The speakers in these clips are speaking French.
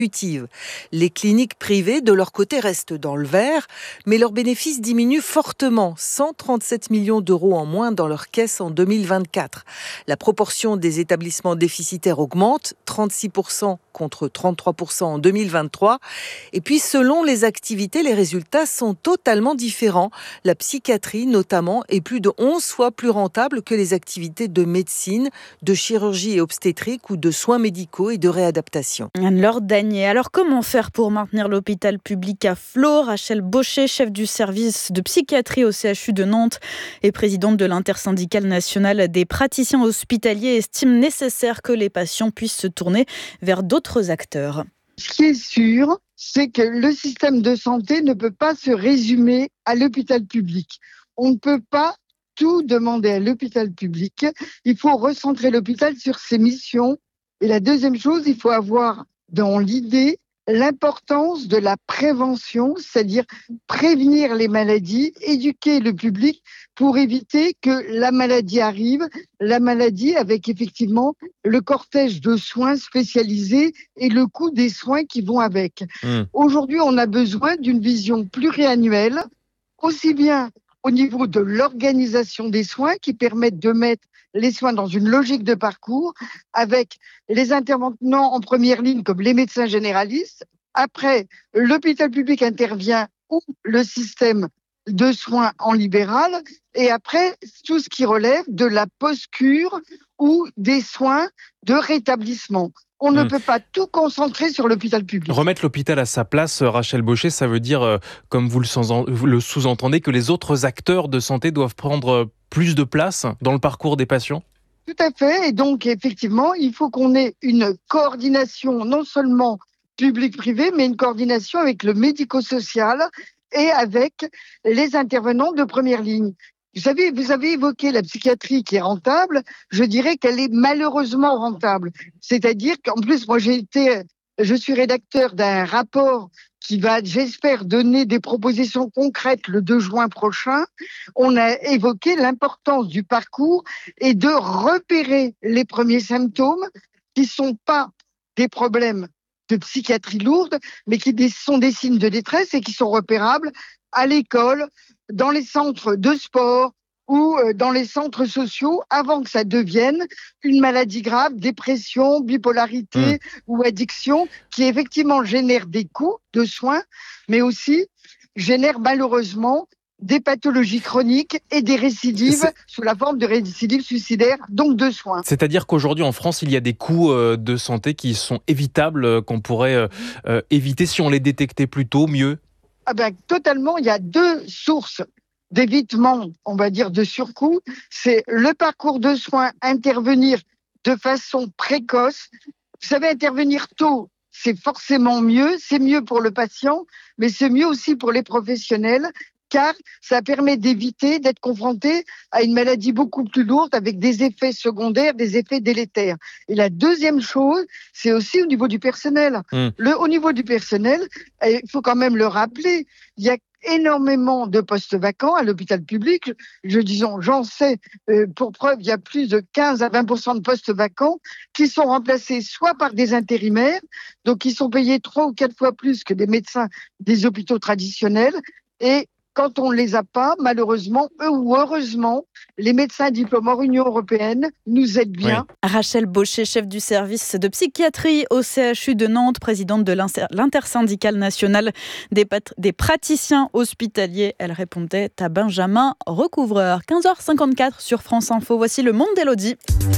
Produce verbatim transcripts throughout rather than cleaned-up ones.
Les cliniques privées, de leur côté, restent dans le vert, mais leurs bénéfices diminuent fortement, cent trente-sept millions d'euros en moins dans leur caisse en deux mille vingt-quatre. La proportion des établissements déficitaires augmente, trente-six pour cent contre trente-trois pour cent en deux mille vingt-trois. Et puis, selon les activités, les résultats sont totalement différents. La psychiatrie, notamment, est plus de onze fois plus rentable que les activités de médecine, de chirurgie et obstétrique ou de soins médicaux et de réadaptation. Anne-Laure Dagnier. Alors comment faire pour maintenir l'hôpital public à flot ? Rachel Baucher, chef du service de psychiatrie au C H U de Nantes et présidente de l'intersyndicale nationale des praticiens hospitaliers, estime nécessaire que les patients puissent se tourner vers d'autres acteurs. Ce qui est sûr, c'est que le système de santé ne peut pas se résumer à l'hôpital public. On ne peut pas tout demander à l'hôpital public. Il faut recentrer l'hôpital sur ses missions. Et la deuxième chose, il faut avoir dans l'idée l'importance de la prévention, c'est-à-dire prévenir les maladies, éduquer le public pour éviter que la maladie arrive, la maladie avec effectivement le cortège de soins spécialisés et le coût des soins qui vont avec. Mmh. Aujourd'hui, on a besoin d'une vision pluriannuelle, aussi bien au niveau de l'organisation des soins qui permettent de mettre les soins dans une logique de parcours avec les intervenants en première ligne comme les médecins généralistes. Après, l'hôpital public intervient ou le système de soins en libéral et après, tout ce qui relève de la post-cure ou des soins de rétablissement. On ne mmh. peut pas tout concentrer sur l'hôpital public. Remettre l'hôpital à sa place, Rachel Baucher, ça veut dire, euh, comme vous le, sous- vous le sous-entendez, que les autres acteurs de santé doivent prendre plus de place dans le parcours des patients ? Tout à fait. Et donc, effectivement, il faut qu'on ait une coordination non seulement public-privé, mais une coordination avec le médico-social et avec les intervenants de première ligne. Vous savez, vous avez évoqué la psychiatrie qui est rentable. Je dirais qu'elle est malheureusement rentable. C'est-à-dire qu'en plus, moi, j'ai été, je suis rédacteur d'un rapport qui va, j'espère, donner des propositions concrètes le deux juin prochain. On a évoqué l'importance du parcours et de repérer les premiers symptômes qui sont pas des problèmes de psychiatrie lourde, mais qui sont des signes de détresse et qui sont repérables à l'école, dans les centres de sport ou dans les centres sociaux avant que ça devienne une maladie grave, dépression, bipolarité mmh. ou addiction qui effectivement génère des coûts de soins, mais aussi génère malheureusement des pathologies chroniques et des récidives C'est... sous la forme de récidives suicidaires, donc de soins. C'est-à-dire qu'aujourd'hui en France, il y a des coûts de santé qui sont évitables, qu'on pourrait euh, éviter si on les détectait plus tôt, mieux ? Ah ben, totalement, il y a deux sources d'évitement, on va dire, de surcoût. C'est le parcours de soins, intervenir de façon précoce. Vous savez, intervenir tôt, c'est forcément mieux. C'est mieux pour le patient, mais c'est mieux aussi pour les professionnels, car ça permet d'éviter d'être confronté à une maladie beaucoup plus lourde avec des effets secondaires, des effets délétères. Et la deuxième chose, c'est aussi au niveau du personnel. Mmh. Le, au niveau du personnel, il faut quand même le rappeler, il y a énormément de postes vacants à l'hôpital public. Je, disons, j'en sais, euh, pour preuve, il y a plus de quinze à vingt pour cent de postes vacants qui sont remplacés soit par des intérimaires, donc qui sont payés trois ou quatre fois plus que des médecins des hôpitaux traditionnels, et quand on ne les a pas, malheureusement, eux ou heureusement, les médecins à diplôme hors Union européenne nous aident bien. Oui. Rachel Baucher, chef du service de psychiatrie au C H U de Nantes, présidente de l'intersyndicale nationale des, pat- des praticiens hospitaliers. Elle répondait à Benjamin Recouvreur. quinze heures cinquante-quatre sur France Info. Voici le monde d'Élodie.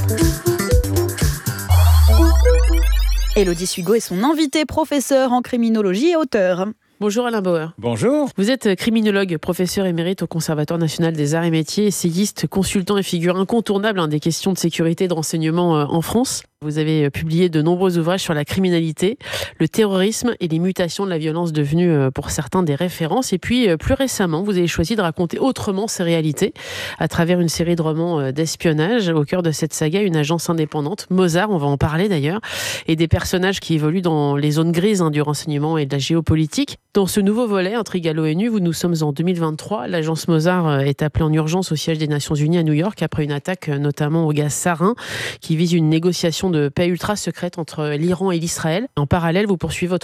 Élodie Sugo est son invitée, professeure en criminologie et auteure. Bonjour Alain Bauer. Bonjour. Vous êtes criminologue, professeur émérite au Conservatoire national des arts et métiers, essayiste, consultant et figure incontournable hein, des questions de sécurité et de renseignement euh, en France. Vous avez publié de nombreux ouvrages sur la criminalité, le terrorisme et les mutations de la violence devenues euh, pour certains des références. Et puis euh, plus récemment, vous avez choisi de raconter autrement ces réalités à travers une série de romans euh, d'espionnage. Au cœur de cette saga, une agence indépendante, Mozart, on va en parler d'ailleurs, et des personnages qui évoluent dans les zones grises hein, du renseignement et de la géopolitique. Dans ce nouveau volet, Intrigue à l'ONU, où nous sommes en deux mille vingt-trois, l'agence Mozart est appelée en urgence au siège des Nations Unies à New York après une attaque notamment au gaz sarin qui vise une négociation de paix ultra secrète entre l'Iran et l'Israël. En parallèle, vous poursuivez votre